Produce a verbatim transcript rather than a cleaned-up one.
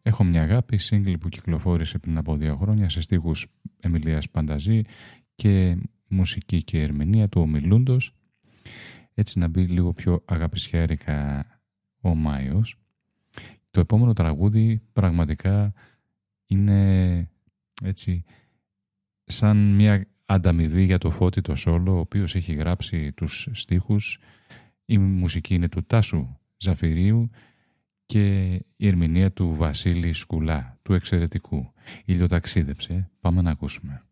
Έχω μια αγάπη, single που κυκλοφόρησε πριν από δύο χρόνια σε στίχους Εμιλίας Πανταζή και μουσική και ερμηνεία του Ομιλούντος. Έτσι να μπει λίγο πιο αγαπησιάρικα ο Μάιος. Το επόμενο τραγούδι πραγματικά είναι έτσι σαν μια ανταμοιβή για το Φώτη το Σόλο, ο οποίος έχει γράψει τους στίχους. Η μουσική είναι του Τάσου Ζαφυρίου και η ερμηνεία του Βασίλη Σκουλά, του εξαιρετικού. Ηλιοταξίδεψε. Πάμε να ακούσουμε.